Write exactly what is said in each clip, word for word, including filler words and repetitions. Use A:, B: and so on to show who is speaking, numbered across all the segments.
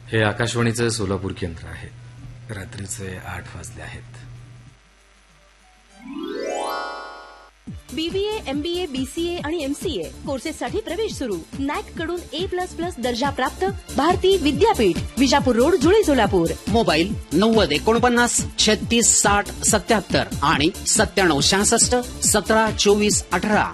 A: हे आकाशवाणीचं सोलापूर केंद्र आहे. रात्रीचे आठ वाजले आहेत.
B: बीबीए, एमबीए, बीसीए आणि एमसीए कोर्सेससाठी प्रवेश सुरू. नॅक कडून ए प्लस प्लस दर्जा प्राप्त भारती विद्यापीठ, विजापूर रोड, जुळे, सोलापूर.
C: मोबाईल नव्वद एकोणपन्नास छत्तीस साठ सत्याहत्तर आणि सत्त्याण्णव सहासष्ट सतरा चोवीस अठरा.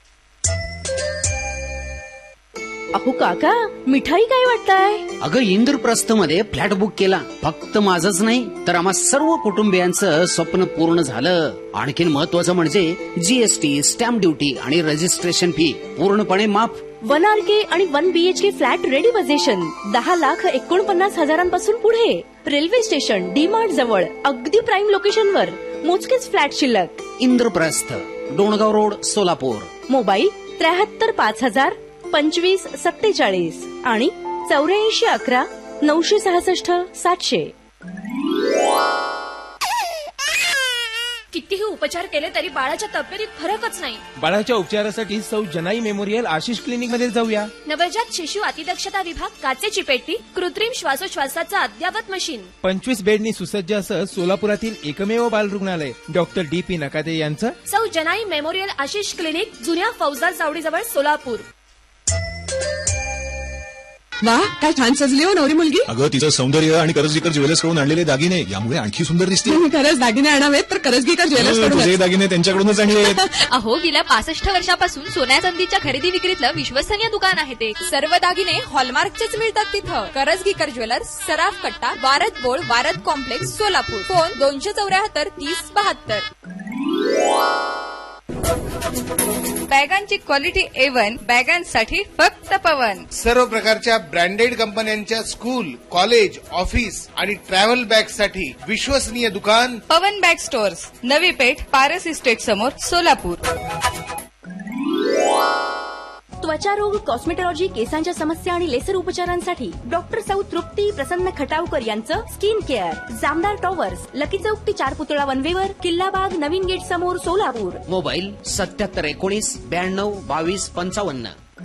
B: अहो काका, मिठाई काय वाटताय?
C: अगं इंद्रप्रस्थ मध्ये फ्लॅट बुक केला. फक्त माझंच नाही तर आम्हा सर्व कुटुंबियांचं स्वप्न पूर्ण झालं. आणखीन महत्वाचं म्हणजे जीएसटी, स्टॅम्प ड्युटी आणि रजिस्ट्रेशन फी पूर्णपणे माफ.
B: वन आर के आणि one BHK flat ready position. दहा लाख एकोणपन्नास हजारांपासून पुढे. रेल्वे स्टेशन, डी मार्ट जवळ, अगदी प्राईम लोकेशनवर. मोजकेच फ्लॅट शिल्लक.
C: इंद्रप्रस्थ, डोणगाव रोड, सोलापूर.
B: मोबाईल त्र्याहत्तर पाच हजार पंचवीस सत्तेचाळीस आणि चौऱ्याऐंशी अकरा नऊशे सहासष्ट सातशे.
D: कितीही उपचार केले तरी बाळाच्या तब्येतीत फरकच नाही.
E: बाळाच्या उपचारासाठी सौ जनाई मेमोरियल आशिष क्लिनिक मध्ये जाऊया.
D: नवजात शिशु अतिदक्षता विभाग, काचेची पेटी, कृत्रिम श्वासोच्छवासाचा अद्ययावत मशीन.
E: पंचवीस बेडनी सुसज्ज असं सोलापुरातील एकमेव बाल रुग्णालय डॉक्टर डी पी नकाते यांचं.
D: सौ जनाई मेमोरियल आशिष क्लिनिक, जुन्या फौजदार चावडीजवळ, सोलापूर.
F: वा, काय छान सजली हो नवरी मुलगी.
G: अगं तिचं सौंदर्य आणि करजगीकर ज्वेलर्स कडून आणलेले दागिने यामुळे आणखी सुंदर दिसते.
F: खरंच दागिने आणावेत तर करजगीकर ज्वेलर्स कडून.
G: दागिने त्यांच्याकडूनच आणले.
H: अहो, गेल्या पासष्ट वर्षापासून सोन्या चांदीच्या खरेदी विक्रीतलं विश्वसनीय दुकान आहे ते. सर्व दागिने हॉलमार्कचेच मिळतात तिथं. करजगीकर ज्वेलर्स, सराफ कट्टा, Word board, Word complex, Solapur. Phone दोनशे चौऱ्याहत्तर तीस बहात्तर.
I: बॅगांची क्वालिटी ए वन, बॅगांसाठी फक्त पवन.
J: सर्व प्रकारच्या ब्रँडेड कंपन्यांच्या स्कूल, कॉलेज, ऑफिस आणि ट्रॅव्हल बॅग साठी विश्वसनीय दुकान
I: पवन bag stores, Navi Peth, Paras estate समोर, सोलापूर.
B: त्वचारोग, कॉस्मेटॉलॉजी, केसांच्या समस्या आणि लेसर उपचारांसाठी डॉक्टर सौ तृप्ती प्रसन्न खटावकर यांचं skin care. Jamdar towers, lucky चौक ते चार पुतळा वनवेवर, किल्लाबाग, नवीन गेट समोर, सोलापूर.
C: मोबाईल सत्याहत्तर एकोणीस ब्याण्णव बावीस पंचावन्न.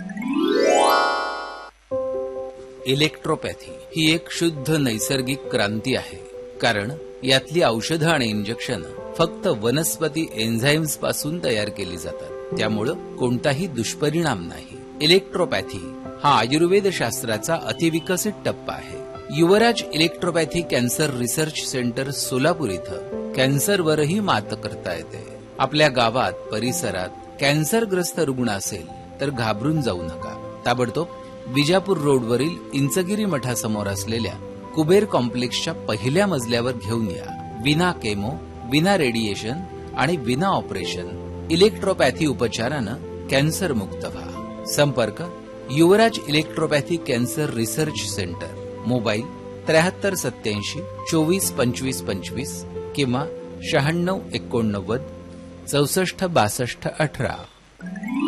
K: इलेक्ट्रोपॅथी ही एक शुद्ध नैसर्गिक क्रांती आहे, कारण यातली औषधं आणि इंजेक्शन फक्त वनस्पती एन्झाईम्स पासून तयार केली जातात. त्यामुळं कोणताही दुष्परिणाम नाही. इलेक्ट्रोपॅथी हा आयुर्वेद शास्त्राचा अतिविकसित टप्पा आहे. युवराज इलेक्ट्रोपॅथी कॅन्सर रिसर्च सेंटर, सोलापूर इथं कॅन्सरवरही मात करता येते. आपल्या गावात, परिसरात कॅन्सरग्रस्त रुग्ण असेल तर घाबरून जाऊ नका. ताबडतोब विजापूर रोडवरील इंचगिरी मठासमोर असलेल्या कुबेर कॉम्प्लेक्सच्या पहिल्या मजल्यावर घेऊन या. विना केमो, विना रेडिएशन आणि विना ऑपरेशन इलेक्ट्रोपॅथी उपचारानं कॅन्सर मुक्त व्हा. संपर्क युवराज इलेक्ट्रोपॅथी कॅन्सर रिसर्च सेंटर. मोबाईल त्र्याहत्तर सत्याऐंशी चोवीस पंचवीस पंचवीस किंवा शहाण्णव एकोणनव्वद चौसष्ट बासष्ट अठरा.